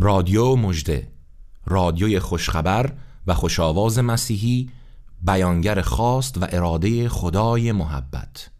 رادیو مژده، رادیوی خوشخبر و خوش‌آواز مسیحی، بیانگر خواست و اراده خدای محبت.